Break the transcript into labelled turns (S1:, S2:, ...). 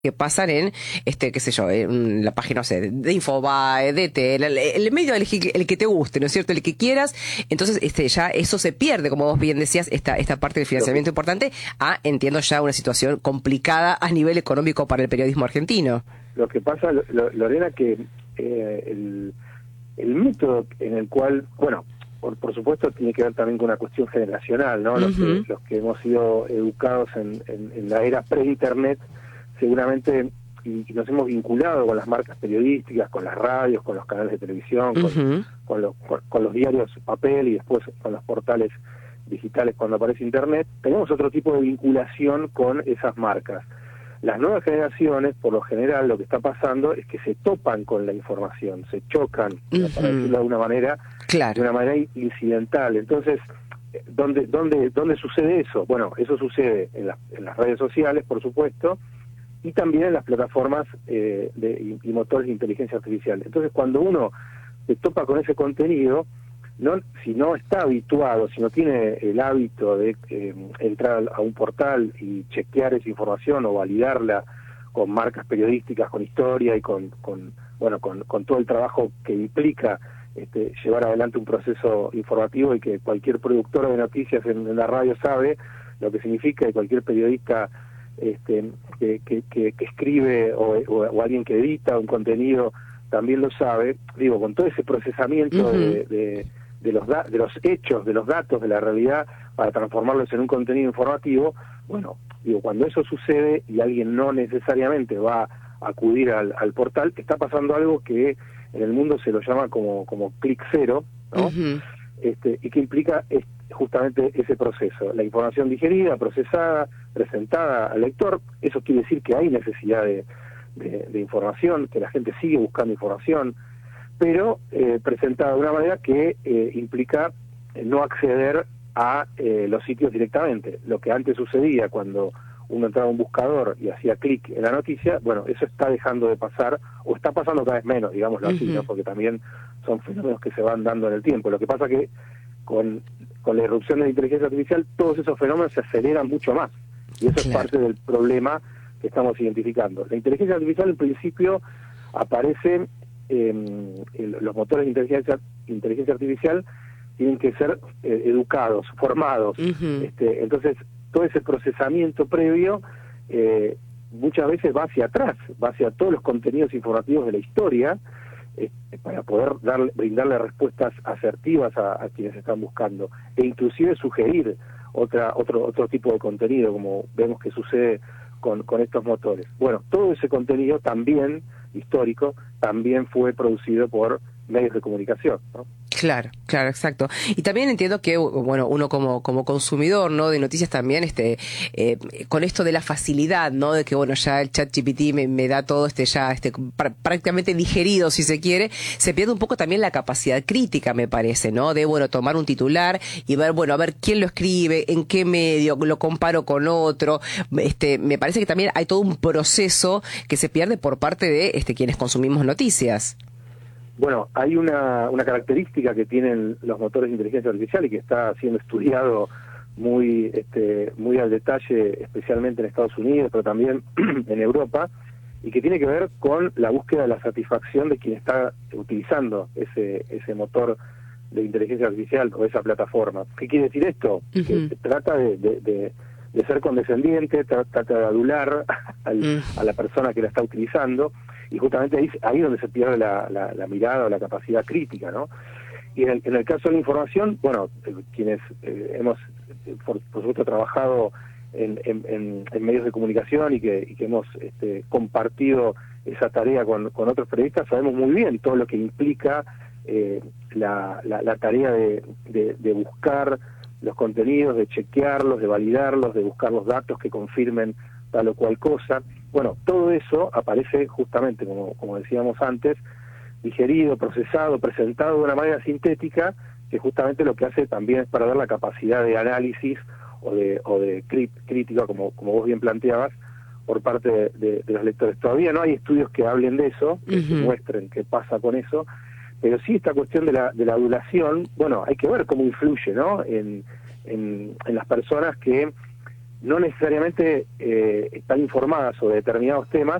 S1: que pasan en, qué sé yo, en la página, no sé, de Infobae, de Tel, el medio el que te guste, ¿no es cierto? El que quieras. Entonces, ya eso se pierde, como vos bien decías, esta parte del
S2: Lo que,
S1: financiamiento importante, entiendo ya una situación complicada a nivel económico para el periodismo argentino.
S2: lo que pasa, Lorena, que el método en el cual, bueno, por supuesto tiene que ver también con una cuestión generacional, ¿no?
S1: Ujú.
S2: Los que hemos sido educados en la era pre-internet, seguramente, y nos hemos vinculado con las marcas periodísticas, con las radios, con los canales de televisión,
S1: Ujú.
S2: con los diarios papel y después con los portales digitales cuando aparece internet, tenemos otro tipo de vinculación con esas marcas. Las nuevas generaciones, por lo general, lo que está pasando es que se topan con la información, se chocan, para
S1: Ujú.
S2: decirlo de
S1: Claro.
S2: una manera incidental. Entonces, ¿dónde sucede eso? Bueno, eso sucede en las redes sociales, por supuesto, y también en las plataformas y motores de inteligencia artificial. Entonces, cuando uno se topa con ese contenido, si no está habituado, si no tiene el hábito de entrar a un portal y chequear esa información o validarla con marcas periodísticas, con historia y con todo el trabajo que implica llevar adelante un proceso informativo, y que cualquier productor de noticias en la radio sabe lo que significa, y cualquier periodista que escribe o alguien que edita un contenido también lo sabe. Digo, con todo ese procesamiento
S1: Ujú.
S2: de los hechos, de los datos, de la realidad, para transformarlos en un contenido informativo. Bueno, digo, cuando eso sucede y alguien no necesariamente va a acudir al portal, está pasando algo que en el mundo se lo llama como clic cero, ¿no?
S1: Ujú.
S2: Y que implica justamente ese proceso, la información digerida, procesada, presentada al lector. Eso quiere decir que hay necesidad de información, que la gente sigue buscando información, pero presentada de una manera que implica no acceder a los sitios directamente. Lo que antes sucedía cuando uno entraba a un buscador y hacía clic en la noticia, bueno, eso está dejando de pasar, o está pasando cada vez menos, digámoslo así, ¿no?
S1: Ujú.
S2: Porque también son fenómenos que se van dando en el tiempo. Lo que pasa que con la irrupción de la inteligencia artificial, todos esos fenómenos se aceleran mucho más, y eso es
S1: Claro.
S2: parte del problema que estamos identificando. La inteligencia artificial, en principio, aparece, los motores de inteligencia artificial tienen que ser educados, formados.
S1: Ujú.
S2: Entonces, todo ese procesamiento previo muchas veces va hacia atrás, va hacia todos los contenidos informativos de la historia, para poder brindarle respuestas asertivas a quienes están buscando, e inclusive sugerir otro tipo de contenido, como vemos que sucede con estos motores. Bueno, todo ese contenido también histórico también fue producido por medios de comunicación, ¿no?
S1: Claro, claro, exacto. Y también entiendo que, bueno, uno como consumidor, ¿no? De noticias también, con esto de la facilidad, ¿no? De que, bueno, ya el ChatGPT me da todo prácticamente digerido, si se quiere, se pierde un poco también la capacidad crítica, me parece, ¿no? De, bueno, tomar un titular y ver, bueno, a ver quién lo escribe, en qué medio, lo comparo con otro. Me parece que también hay todo un proceso que se pierde por parte de, quienes consumimos noticias.
S2: Bueno, hay una característica que tienen los motores de inteligencia artificial y que está siendo estudiado muy al detalle, especialmente en Estados Unidos, pero también en Europa, y que tiene que ver con la búsqueda de la satisfacción de quien está utilizando ese motor de inteligencia artificial o esa plataforma. ¿Qué quiere decir esto? Que
S1: Ujú.
S2: trata de ser condescendiente, trata de adular a la persona que la está utilizando, y justamente ahí donde se pierde la mirada o la capacidad crítica, ¿no? Y en el caso de la información, bueno, quienes hemos, por supuesto, trabajado en medios de comunicación y que hemos compartido esa tarea con otros periodistas, sabemos muy bien todo lo que implica la tarea de buscar los contenidos, de chequearlos, de validarlos, de buscar los datos que confirmen tal o cual cosa. Bueno, todo eso aparece justamente, como decíamos antes, digerido, procesado, presentado de una manera sintética, que justamente lo que hace también es para dar la capacidad de análisis o de crítica, como vos bien planteabas, por parte de los lectores. Todavía no hay estudios que hablen de eso, que
S1: Ujú.
S2: muestren qué pasa con eso, pero sí esta cuestión de la adulación, bueno, hay que ver cómo influye, ¿no? En las personas que no necesariamente está informada sobre determinados temas